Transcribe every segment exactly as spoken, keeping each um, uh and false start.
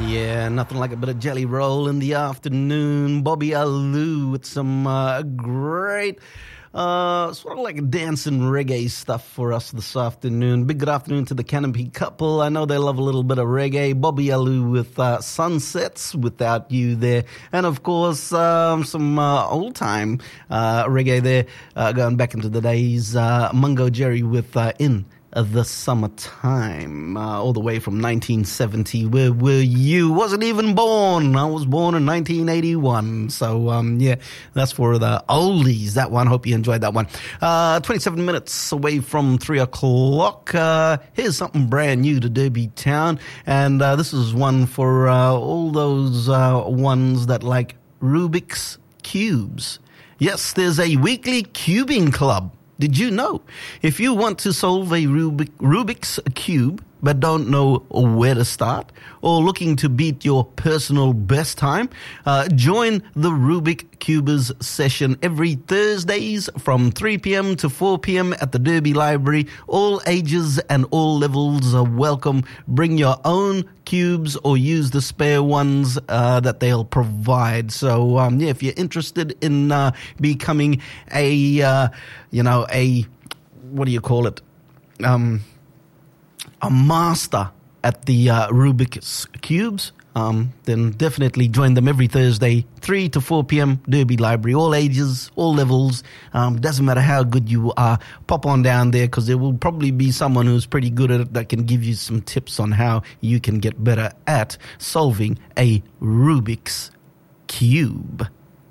Yeah, nothing like a bit of jelly roll in the afternoon. Bobby Alou with some uh, great, uh, sort of like dancing reggae stuff for us this afternoon. Big good afternoon to the Canopy couple. I know they love a little bit of reggae. Bobby Alou with uh, Sunsets, Without You there. And of course, um, some uh, old time uh, reggae there, uh, going back into the days. Uh, Mungo Jerry with uh, In the Summertime, uh, all the way from nineteen seventy. Where were you? Wasn't even born. I was born in nineteen eighty-one. So, um, yeah, that's for the oldies, that one. Hope you enjoyed that one. Uh, twenty-seven minutes away from three o'clock. Uh, here's something brand new to Derby Town. And uh, this is one for uh, all those uh, ones that like Rubik's Cubes. Yes, there's a weekly cubing club. Did you know? If you want to solve a Rubik, Rubik's Cube but don't know where to start, or looking to beat your personal best time, uh, join the Rubik Cubers session every Thursdays from three p.m. to four p.m. at the Derby Library. All ages and all levels are welcome. Bring your own cubes or use the spare ones uh, that they'll provide. So, um, yeah, if you're interested in uh, becoming a, uh, you know, a, what do you call it? Um... a master at the uh, Rubik's Cubes, um, then definitely join them every Thursday, three to four p.m., Derby Library. All ages, all levels. Um, doesn't matter how good you are. Pop on down there because there will probably be someone who's pretty good at it that can give you some tips on how you can get better at solving a Rubik's Cube.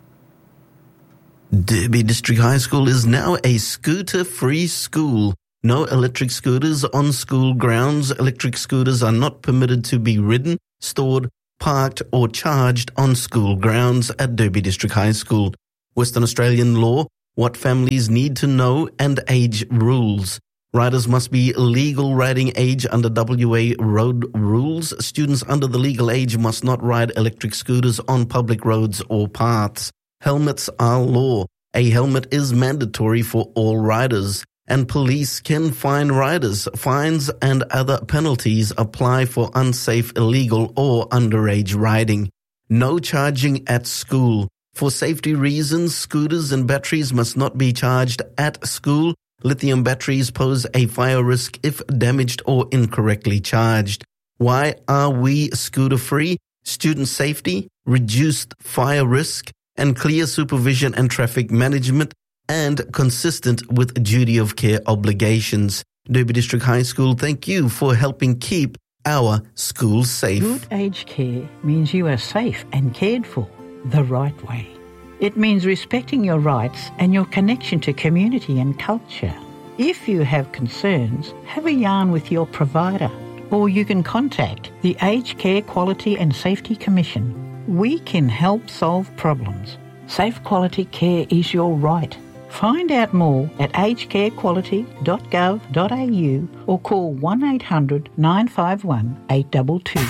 Derby District High School is now a scooter-free school. No electric scooters on school grounds. Electric scooters are not permitted to be ridden, stored, parked or charged on school grounds at Derby District High School. Western Australian law, what families need to know, and age rules. Riders must be legal riding age under W A road rules. Students under the legal age must not ride electric scooters on public roads or paths. Helmets are law. A helmet is mandatory for all riders. And police can fine riders. Fines and other penalties apply for unsafe, illegal, or underage riding. No charging at school. For safety reasons, scooters and batteries must not be charged at school. Lithium batteries pose a fire risk if damaged or incorrectly charged. Why are we scooter-free? Student safety, reduced fire risk, and clear supervision and traffic management, and consistent with duty of care obligations. Derby District High School, thank you for helping keep our schools safe. Good aged care means you are safe and cared for the right way. It means respecting your rights and your connection to community and culture. If you have concerns, have a yarn with your provider, or you can contact the Aged Care Quality and Safety Commission. We can help solve problems. Safe quality care is your right. Find out more at aged care quality dot gov dot a u or call one eight hundred nine five one eight two two.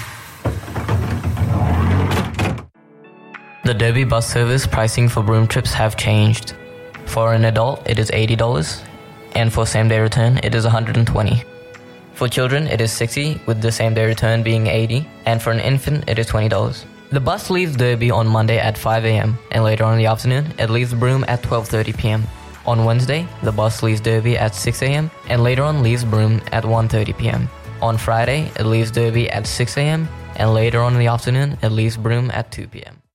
The Derby bus service pricing for Broome trips have changed. For an adult, it is eighty dollars, and for same-day return, it is one hundred twenty dollars. For children, it is sixty dollars, with the same-day return being eighty dollars, and for an infant, it is twenty dollars. The bus leaves Derby on Monday at five a.m. and later on in the afternoon, it leaves Broome at twelve thirty p.m. On Wednesday, the bus leaves Derby at six a.m. and later on leaves Broome at one thirty p.m. On Friday, it leaves Derby at six a.m. and later on in the afternoon, it leaves Broome at two p.m.